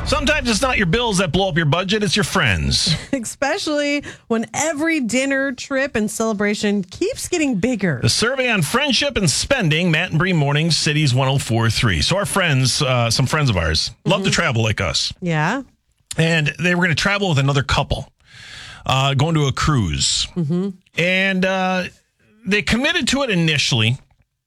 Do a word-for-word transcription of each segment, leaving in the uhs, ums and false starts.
Sometimes it's not your bills that blow up your budget, it's your friends. Especially when every dinner, trip, and celebration keeps getting bigger. The survey on friendship and spending, Matt and Bree Mornings, Cities one oh four point three. So our friends, uh, some friends of ours, love mm-hmm. to travel like us. Yeah. And they were going to travel with another couple, uh, going to a cruise. Mm-hmm. And uh, they committed to it initially.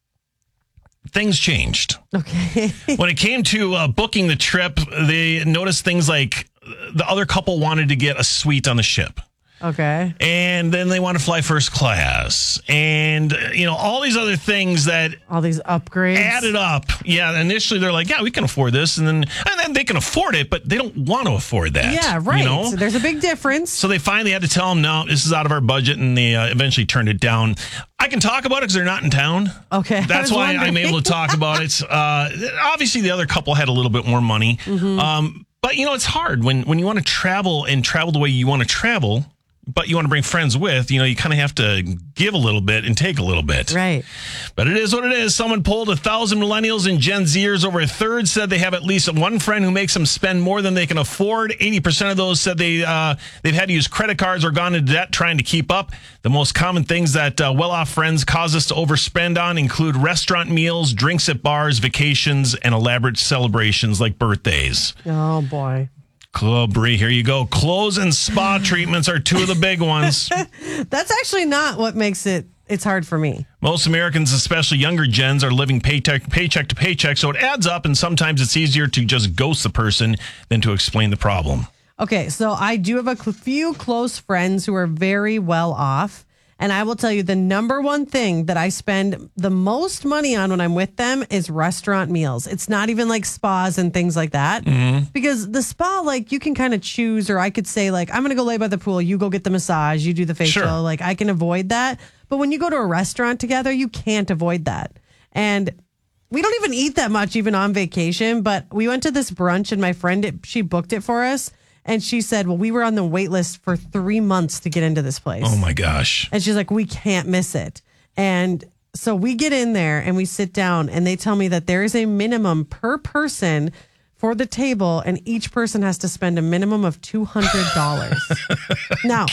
Things changed. Okay. When it came to uh, booking the trip, they noticed things like the other couple wanted to get a suite on the ship. Okay. And then they want to fly first class. And, you know, all these other things that... All these upgrades. Added up. Yeah, initially they're like, yeah, we can afford this. And then and then they can afford it, but they don't want to afford that. Yeah, right. You know? So there's a big difference. So they finally had to tell them, no, this is out of our budget. And they uh, eventually turned it down. I can talk about it because they're not in town. Okay. That's why wondering. I'm able to talk about it. Uh, obviously, the other couple had a little bit more money. Mm-hmm. Um, but, you know, it's hard when, when you want to travel and travel the way you want to travel, but you want to bring friends with, you know, you kind of have to give a little bit and take a little bit. Right. But it is what it is. Someone polled a thousand millennials and Gen Zers. Over a third said they have at least one friend who makes them spend more than they can afford. eighty percent of those said they, uh, they've had to use credit cards or gone into debt trying to keep up. The most common things that uh, well-off friends cause us to overspend on include restaurant meals, drinks at bars, vacations, and elaborate celebrations like birthdays. Oh, boy. Oh, Bree, here you go. Clothes and spa treatments are two of the big ones. That's actually not what makes it, it's hard for me. Most Americans, especially younger gens, are living paycheck, paycheck to paycheck, so it adds up, and sometimes it's easier to just ghost the person than to explain the problem. Okay, so I do have a few close friends who are very well off. And I will tell you, the number one thing that I spend the most money on when I'm with them is restaurant meals. It's not even like spas and things like that. Mm-hmm. Because the spa, like, you can kind of choose, or I could say, like, I'm going to go lay by the pool. You go get the massage. You do the facial. Sure. Like, I can avoid that. But when you go to a restaurant together, you can't avoid that. And we don't even eat that much, even on vacation. But we went to this brunch, and my friend, it, she booked it for us. And she said, well, we were on the wait list for three months to get into this place. Oh, my gosh. And she's like, we can't miss it. And so we get in there and we sit down and they tell me that there is a minimum per person for the table, and each person has to spend a minimum of two hundred dollars. Now,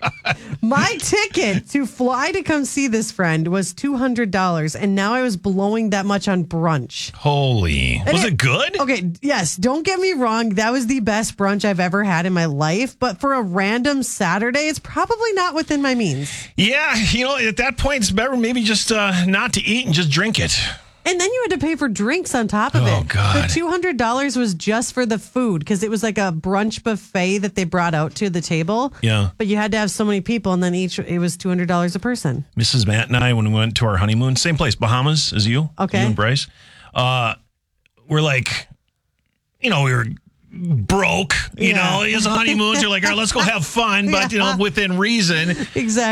my ticket to fly to come see this friend was two hundred dollars, and now I was blowing that much on brunch. Holy. And was it, it good? Okay, yes. Don't get me wrong. That was the best brunch I've ever had in my life. But for a random Saturday, it's probably not within my means. Yeah, you know, at that point, it's better maybe just uh, not to eat and just drink it. And then you had to pay for drinks on top of it. Oh, God. The two hundred dollars was just for the food because it was like a brunch buffet that they brought out to the table. Yeah. But you had to have so many people, and then each, it was two hundred dollars a person. Missus Matt and I, when we went to our honeymoon, same place, Bahamas as you. Okay. You and Bryce. Uh, we're like, you know, we were broke, you Yeah. know, it's a honeymoon. So you're like, all right, let's go have fun, but, you know, Yeah. within reason. Exactly.